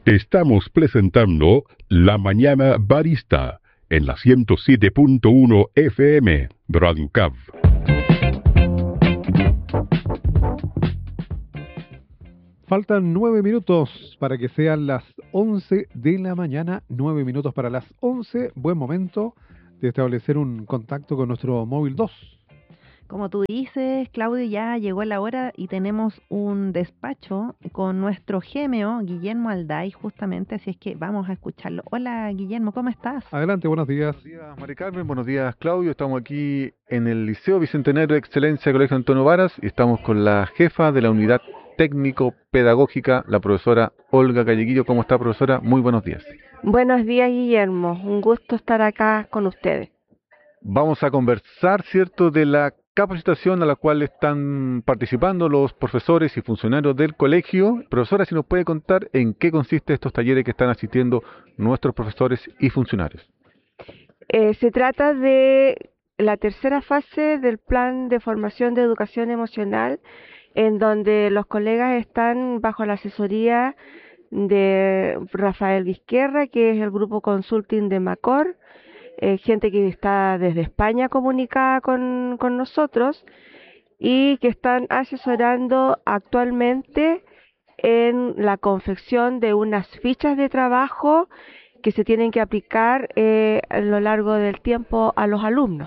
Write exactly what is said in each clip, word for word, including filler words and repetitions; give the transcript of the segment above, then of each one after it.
Estamos presentando La Mañana Barista en la ciento siete punto uno F M, Radio C A V. Faltan nueve minutos para que sean las once de la mañana, nueve minutos para las once. Buen momento de establecer un contacto con nuestro móvil dos. Como tú dices, Claudio, ya llegó la hora y tenemos un despacho con nuestro gemio, Guillermo Alday, justamente, así es que vamos a escucharlo. Hola, Guillermo, ¿cómo estás? Adelante, buenos días. Buenos días, Mari Carmen, buenos días, Claudio. Estamos aquí en el Liceo Bicentenario de Excelencia Colegio Antonio Varas y estamos con la jefa de la unidad técnico-pedagógica, la profesora Olga Calleguillo. ¿Cómo está, profesora? Muy buenos días. Buenos días, Guillermo. Un gusto estar acá con ustedes. Vamos a conversar, ¿cierto?, de la capacitación a la cual están participando los profesores y funcionarios del colegio. Profesora, si nos puede contar en qué consiste estos talleres que están asistiendo nuestros profesores y funcionarios. Eh, se trata de la tercera fase del plan de formación de educación emocional, en donde los colegas están bajo la asesoría de Rafael Vizquerra, que es el grupo consulting de Macor, eh, gente que está desde España comunicada con, con nosotros y que están asesorando actualmente en la confección de unas fichas de trabajo que se tienen que aplicar eh, a lo largo del tiempo a los alumnos.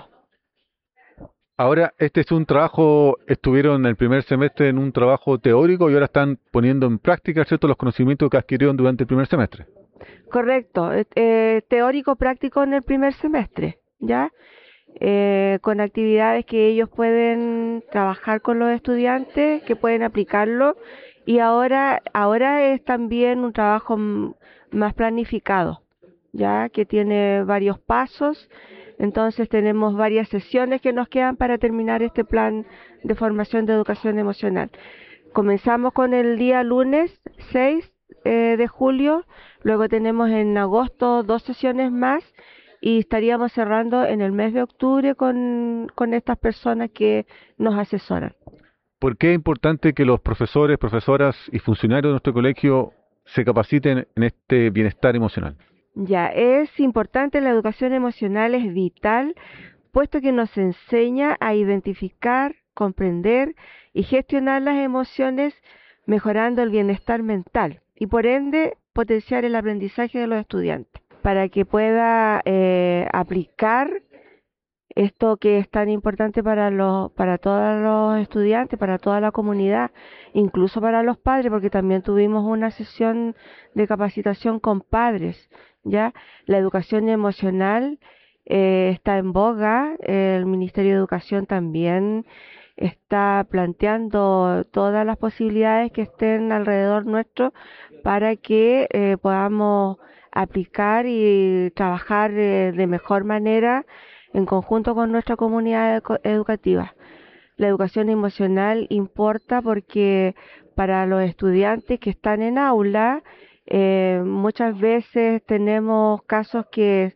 Ahora, este es un trabajo, estuvieron el primer semestre en un trabajo teórico y ahora están poniendo en práctica, ¿cierto?, los conocimientos que adquirieron durante el primer semestre. Correcto, eh, teórico práctico en el primer semestre, ¿ya? Eh, con actividades que ellos pueden trabajar con los estudiantes, que pueden aplicarlo, y ahora, ahora es también un trabajo m- más planificado, ¿ya? Que tiene varios pasos. Entonces tenemos varias sesiones que nos quedan para terminar este plan de formación de educación emocional. Comenzamos con el día lunes seis eh, de julio, luego tenemos en agosto dos sesiones más y estaríamos cerrando en el mes de octubre con, con estas personas que nos asesoran. ¿Por qué es importante que los profesores, profesoras y funcionarios de nuestro colegio se capaciten en este bienestar emocional? Ya, es importante, la educación emocional es vital, puesto que nos enseña a identificar, comprender y gestionar las emociones, mejorando el bienestar mental y por ende potenciar el aprendizaje de los estudiantes, para que pueda eh, aplicar esto que es tan importante para los, para todos los estudiantes, para toda la comunidad, incluso para los padres, porque también tuvimos una sesión de capacitación con padres, ¿ya? La educación emocional eh, está en boga, el Ministerio de Educación también está planteando todas las posibilidades que estén alrededor nuestro para que eh, podamos aplicar y trabajar eh, de mejor manera en conjunto con nuestra comunidad eco- educativa. La educación emocional importa porque para los estudiantes que están en aula, eh, muchas veces tenemos casos que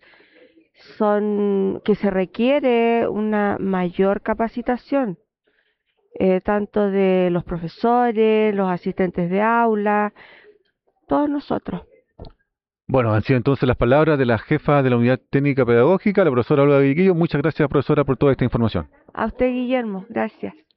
son que se requiere una mayor capacitación, eh, tanto de los profesores, los asistentes de aula, todos nosotros. Bueno, han sido entonces las palabras de la jefa de la unidad técnica pedagógica, la profesora Olga Calleguillo. Muchas gracias, profesora, por toda esta información. A usted, Guillermo, gracias.